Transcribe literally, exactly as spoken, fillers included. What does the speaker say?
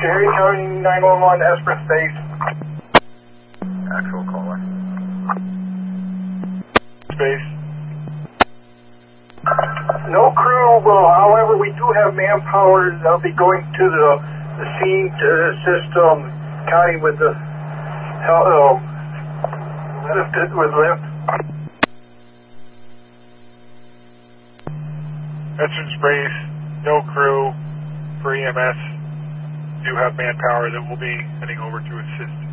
Harry County nine one one, Esperance Base. Actual caller. Space. No crew, well, however, we do have manpower that'll be going to the, the scene to assist um, County with the uh, lift, with lift. Esperance Base, no crew for E M S. Do have manpower that will be heading over to assist